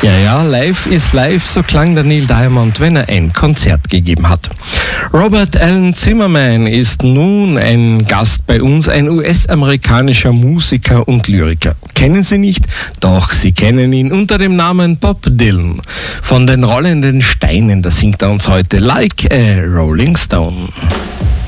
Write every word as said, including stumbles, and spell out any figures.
Ja, ja, live ist live, so klang der Neil Diamond, wenn er ein Konzert gegeben hat. Robert Allen Zimmerman ist nun ein Gast bei uns, ein U S-amerikanischer Musiker und Lyriker. Kennen Sie nicht? Doch, Sie kennen ihn unter dem Namen Bob Dylan. Von den rollenden Steinen, da singt er uns heute Like a Rolling Stone.